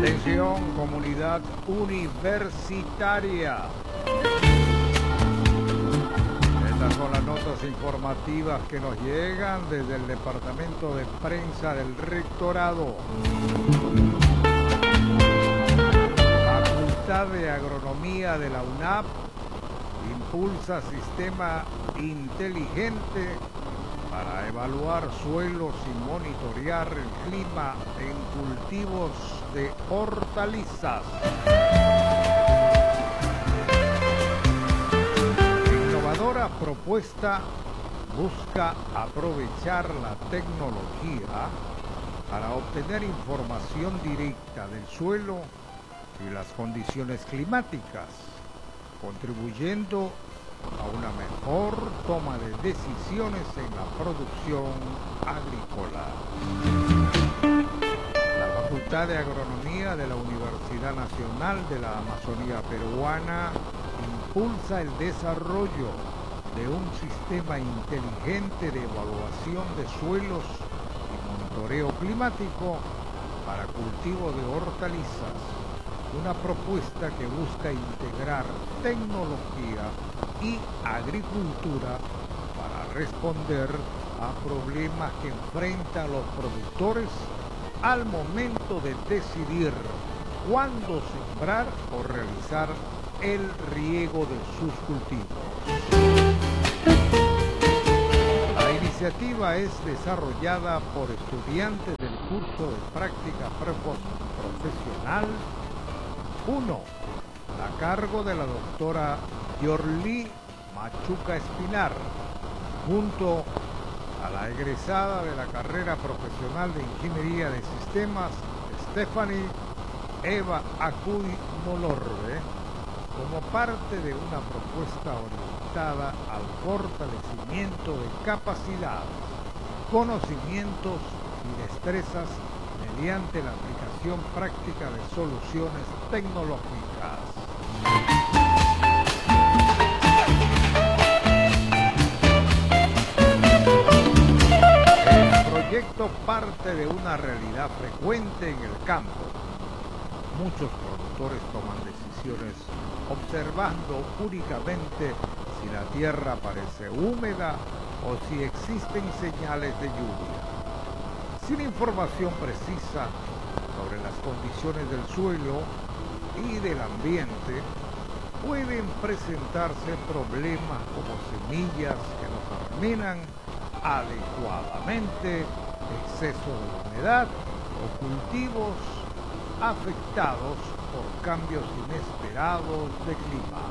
Atención, comunidad universitaria. Estas son las notas informativas que nos llegan desde el Departamento de Prensa del Rectorado. Facultad de Agronomía de la UNAP impulsa sistema inteligente para evaluar suelos y monitorear el clima en cultivos de hortalizas. Innovadora propuesta busca aprovechar la tecnología para obtener información directa del suelo y las condiciones climáticas, contribuyendo a una mejor toma de decisiones en la producción agrícola. La Facultad de Agronomía de la Universidad Nacional de la Amazonía Peruana impulsa el desarrollo de un sistema inteligente de evaluación de suelos y monitoreo climático para cultivo de hortalizas, una propuesta que busca integrar tecnología y agricultura para responder a problemas que enfrentan los productores al momento de decidir cuándo sembrar o realizar el riego de sus cultivos. La iniciativa es desarrollada por estudiantes del curso de práctica profesional 1, a cargo de la doctora Yorli Machuca Espinar, junto a la egresada de la carrera profesional de Ingeniería de Sistemas, Stephanie Eva Acuy Molorbe, como parte de una propuesta orientada al fortalecimiento de capacidades, conocimientos y destrezas mediante la aplicación práctica de soluciones tecnológicas. El proyecto parte de una realidad frecuente en el campo. Muchos productores toman decisiones observando únicamente si la tierra parece húmeda o si existen señales de lluvia. Sin información precisa sobre las condiciones del suelo y del ambiente, pueden presentarse problemas como semillas que no germinan adecuadamente, exceso de humedad o cultivos afectados por cambios inesperados de clima.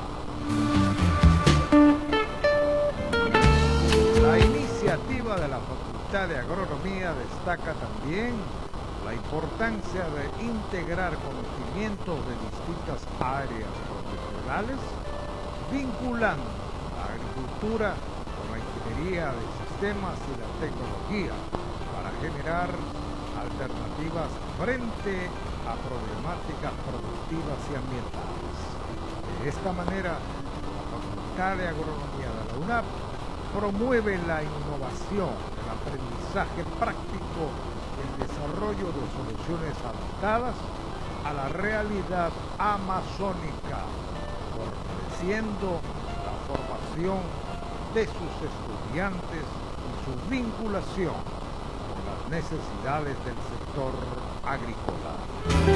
La iniciativa de la Facultad de Agronomía destaca también la importancia de integrar conocimientos de distintas áreas profesionales, vinculando la agricultura con la ingeniería de sistemas y la tecnología para generar alternativas frente a problemáticas productivas y ambientales. De esta manera, la Facultad de Agronomía de la UNAP promueve la innovación, el aprendizaje práctico y el desarrollo de soluciones adaptadas a la realidad amazónica, fortaleciendo la formación de sus estudiantes y su vinculación con las necesidades del sector agrícola.